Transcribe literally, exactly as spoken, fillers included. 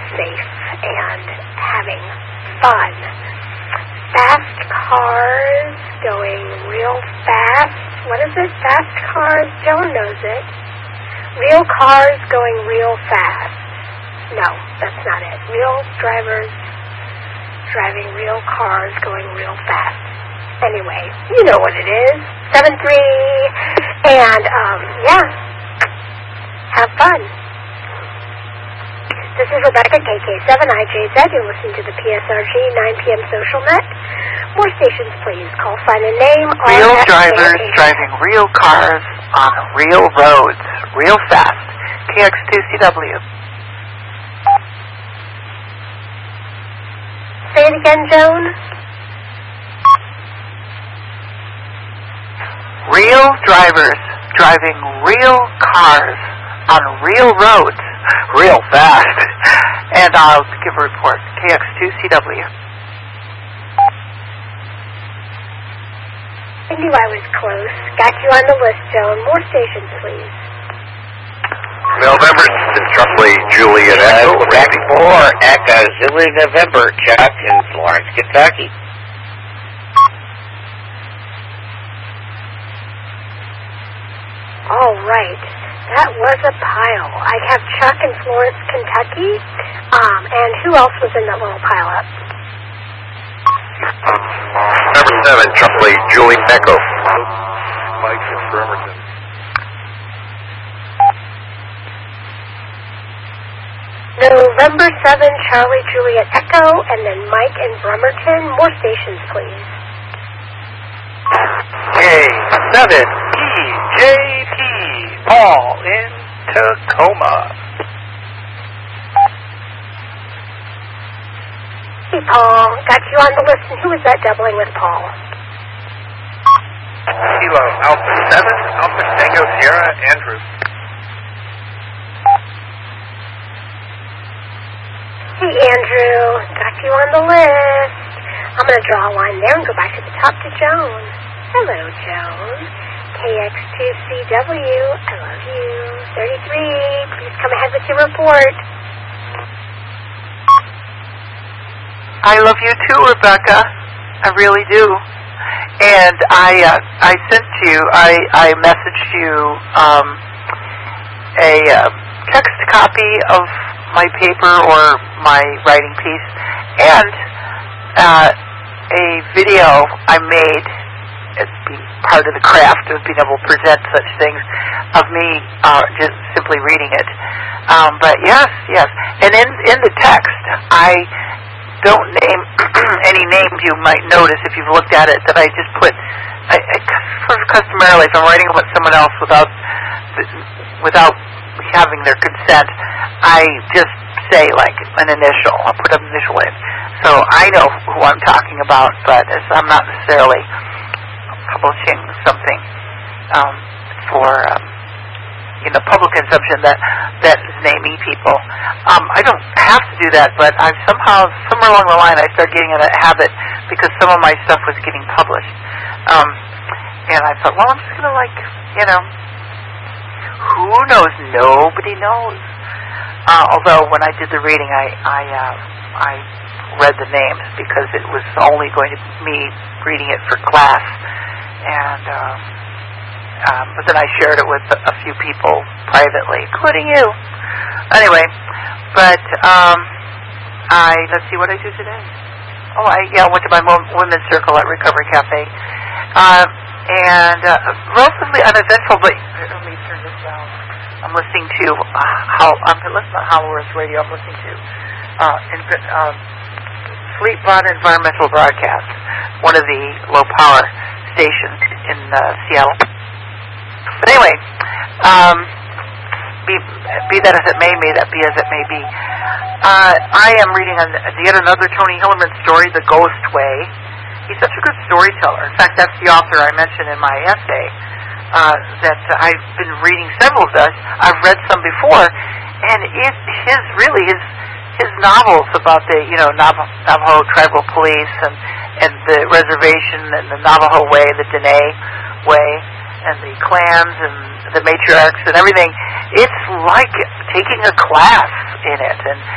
safe and having fun. Fast cars going real fast. What is it? Fast cars? Joan knows it. Real cars going real fast. No, that's not it. Real drivers driving real cars going real fast. Anyway, you know what it is. seven three. And, um, yeah. Have fun. This is Rebecca, K K seven I J Z. You're listening to the P S R G nine p.m. Social Net. More stations, please. Call, sign, and name. Real drivers driving real cars on real roads, real fast. K X two C W. Say it again, Joan. Real drivers driving real cars on real roads, real fast. And I'll give a report. K X two C W. I knew I was close. Got you on the list, Joan. More stations, please. November, Truffley, Juliet Echo. Back four, Echo, Zulu, November, Chuck in Florence, Kentucky. All right. That was a pile. I have Chuck in Florence, Kentucky. Um, and who else was in that little pile up? Number seven, Truffley, Juliet Echo. Mike in Bremerton. November seven, Charlie, Juliet Echo, and then Mike in Bremerton. More stations, please. K seven E J T, Paul in Tacoma. Hey, Paul. Got you on the list. And who was that doubling with Paul? Kilo, Alpha seven, Alpha Tango Sierra, Andrew. Hey, Andrew. Got you on the list. I'm going to draw a line there and go back to the top to Joan. Hello, Joan. K X two C W, I love you. thirty-three, please come ahead with your report. I love you too, Rebecca. I really do. And I uh, I sent you, I, I messaged you um, a uh, text copy of my paper or my writing piece and uh, a video I made as being part of the craft of being able to present such things of me uh, just simply reading it. Um, but yes, yes. And in, in the text, I don't name any names you might notice if you've looked at it that I just put, I, I sort of customarily, if I'm writing about someone else without without having their consent, I just say like an initial. I'll put an initial in. So I know who I'm talking about, but as I'm not necessarily publishing something um, for um, you know public consumption that that is naming people. Um, I don't have to do that, but I somehow somewhere along the line I started getting in a habit because some of my stuff was getting published, um, and I thought, well, I'm just gonna like you know who knows? Nobody knows. Uh, although when I did the reading, I I uh, I read the names because it was only going to be me reading it for class. And um, um, but then I shared it with a, a few people privately, including you. Anyway, but um, I let's see what I do today. Oh, I yeah, went to my women's circle at Recovery Cafe, uh, and uh, relatively uneventful. But let me turn this down. I'm listening to uh, how I'm listening to Hollow Earth Radio. I'm listening to uh, in, uh, Fleetbot Environmental Broadcast, one of the low power stations in uh, Seattle. But anyway, um, be, be that as it may, may that be as it may be. Uh, I am reading on yet another Tony Hillerman story, The Ghost Way. He's such a good storyteller. In fact, that's the author I mentioned in my essay uh, that I've been reading several of those. I've read some before, and it, his really his his novels about the you know Navajo, Navajo tribal police and and the reservation and the Navajo way, the Dene way, and the clans and the matriarchs and everything. It's like taking a class in it, and